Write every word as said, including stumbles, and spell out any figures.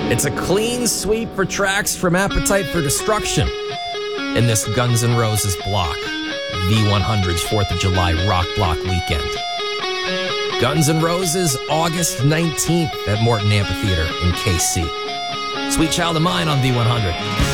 It's a clean sweep for tracks from Appetite for Destruction in this Guns N' Roses block, V one hundred's fourth of July Rock Block Weekend. Guns N' Roses, August nineteenth at Morton Amphitheater in K C. Sweet Child of Mine on V one hundred.